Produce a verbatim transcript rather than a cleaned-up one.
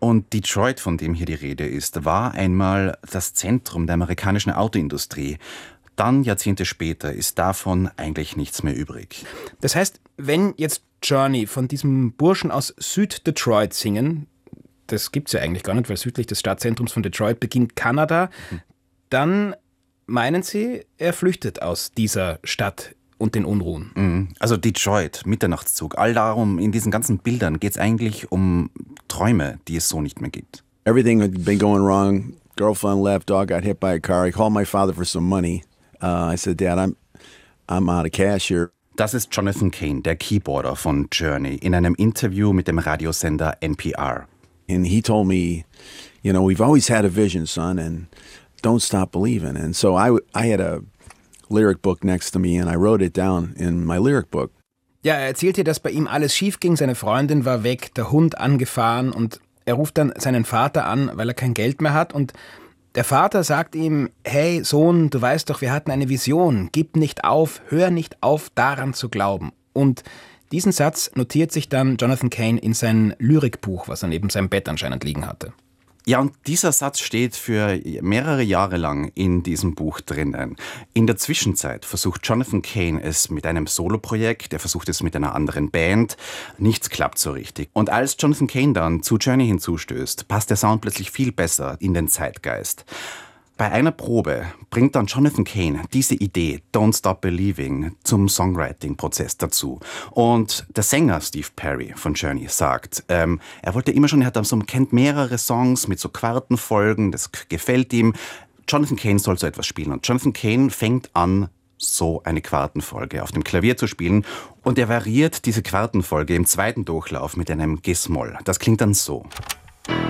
Und Detroit, von dem hier die Rede ist, war einmal das Zentrum der amerikanischen Autoindustrie. Dann, Jahrzehnte später, ist davon eigentlich nichts mehr übrig. Das heißt, wenn jetzt Journey von diesem Burschen aus Süd-Detroit singen, das gibt es ja eigentlich gar nicht, weil südlich des Stadtzentrums von Detroit beginnt Kanada, mhm. dann meinen Sie, er flüchtet aus dieser Stadt und den Unruhen? Also Detroit, Mitternachtszug, all darum, in diesen ganzen Bildern geht es eigentlich um Träume, die es so nicht mehr gibt. Everything had been going wrong. Girlfriend left, dog got hit by a car. I called my father for some money. Uh, I said, Dad, I'm, I'm out of cash here. Das ist Jonathan Cain, der Keyboarder von Journey, in einem Interview mit dem Radiosender N P R. And he told me, you know, we've always had a vision, son, and don't stop believing. And so I, I had a lyric book next to me and I wrote it down in my lyric book. Ja, er erzählte, dass bei ihm alles schief ging, seine Freundin war weg, der Hund angefahren und er ruft dann seinen Vater an, weil er kein Geld mehr hat und der Vater sagt ihm, hey Sohn, du weißt doch, wir hatten eine Vision, gib nicht auf, hör nicht auf, daran zu glauben. Und diesen Satz notiert sich dann Jonathan Cain in sein Lyrikbuch, was er neben seinem Bett anscheinend liegen hatte. Ja, und dieser Satz steht für mehrere Jahre lang in diesem Buch drinnen. In der Zwischenzeit versucht Jonathan Cain es mit einem Soloprojekt, er versucht es mit einer anderen Band. Nichts klappt so richtig. Und als Jonathan Cain dann zu Journey hinzustößt, passt der Sound plötzlich viel besser in den Zeitgeist. Bei einer Probe bringt dann Jonathan Cain diese Idee Don't Stop Believing zum Songwriting-Prozess dazu. Und der Sänger Steve Perry von Journey sagt, ähm, er wollte immer schon, er hat so, kennt mehrere Songs mit so Quartenfolgen, das gefällt ihm. Jonathan Cain soll so etwas spielen. Und Jonathan Cain fängt an, so eine Quartenfolge auf dem Klavier zu spielen. Und er variiert diese Quartenfolge im zweiten Durchlauf mit einem G-Moll. Das klingt dann so.